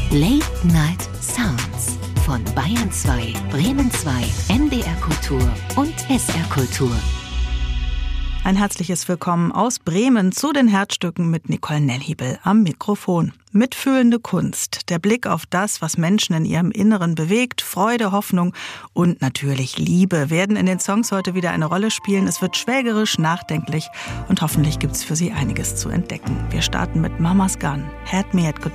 Late Night Sounds von Bayern 2, Bremen 2, NDR Kultur und SR Kultur. Ein herzliches Willkommen aus Bremen zu den Herzstücken mit Nicole Nellhiebel am Mikrofon. Mitfühlende Kunst, der Blick auf das, was Menschen in ihrem Inneren bewegt, Freude, Hoffnung und natürlich Liebe werden in den Songs heute wieder eine Rolle spielen. Es wird schwelgerisch, nachdenklich und hoffentlich gibt's für Sie einiges zu entdecken. Wir starten mit Mama's Gun, Had Me at Goodbye.